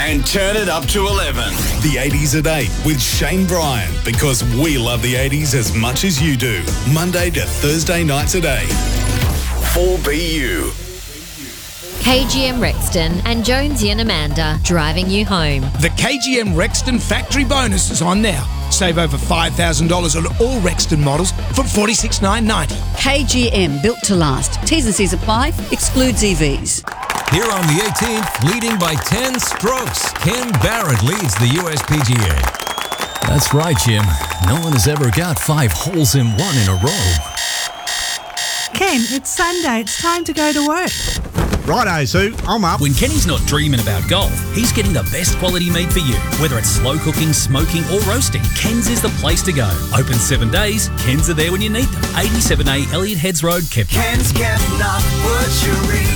and turn it up to 11. The 80s at 8 with Shane Bryan, because we love the 80s as much as you do. Monday to Thursday nights at 8. 4BU. KGM Rexton and Jonesy and Amanda driving you home. The KGM Rexton factory bonus is on now. Save over $5,000 on all Rexton models from $46,990. KGM, built to last. T's and C's apply. Excludes EVs. Here on the 18th, leading by 10 strokes, Ken Barrett leads the USPGA. That's right, Jim. No one has ever got 5 holes in one in a row. Ken, it's Sunday. It's time to go to work. Righto, Sue. I'm up. When Kenny's not dreaming about golf, he's getting the best quality meat for you. Whether it's slow cooking, smoking or roasting, Ken's is the place to go. Open 7 days, Ken's are there when you need them. 87A Elliot Heads Road, Kepler. Ken's Kepler Butchery.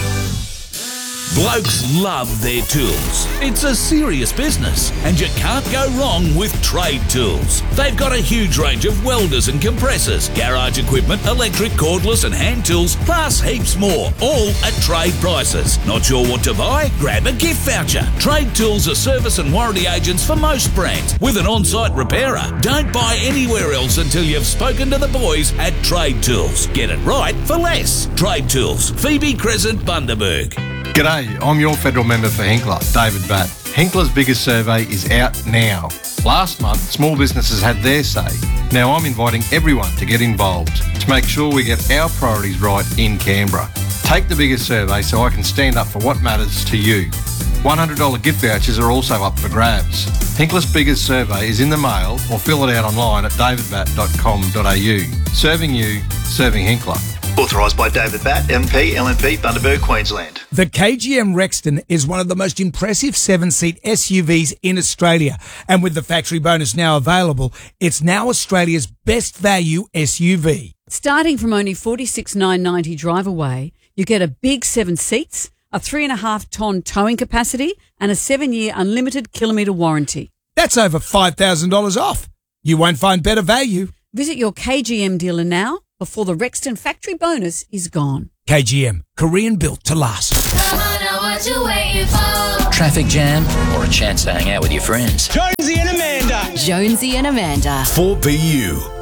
Blokes love their tools. It's a serious business, and you can't go wrong with Trade Tools. They've got a huge range of welders and compressors, garage equipment, electric, cordless and hand tools, plus heaps more, all at trade prices. Not sure what to buy? Grab a gift voucher. Trade Tools are service and warranty agents for most brands, with an on-site repairer. Don't buy anywhere else until you've spoken to the boys at Trade Tools. Get it right for less. Trade Tools, Phoebe Crescent, Bundaberg. G'day, I'm your federal member for Hinkler, David Batt. Hinkler's biggest survey is out now. Last month, small businesses had their say. Now I'm inviting everyone to get involved to make sure we get our priorities right in Canberra. Take the biggest survey so I can stand up for what matters to you. $100 gift vouchers are also up for grabs. Hinkler's biggest survey is in the mail or fill it out online at davidbatt.com.au. Serving you, serving Hinkler. Authorised by David Batt, MP, LNP, Bundaberg, Queensland. The KGM Rexton is one of the most impressive 7-seat SUVs in Australia. And with the factory bonus now available, it's now Australia's best value SUV. Starting from only $46,990 drive away, you get a big 7 seats, a 3.5-tonne towing capacity, and a 7-year unlimited kilometre warranty. That's over $5,000 off. You won't find better value. Visit your KGM dealer now before the Rexton factory bonus is gone. KGM, Korean built to last. Come on, know what you waiting for. Traffic jam or a chance to hang out with your friends. Jonesy and Amanda. Jonesy and Amanda. 4BU.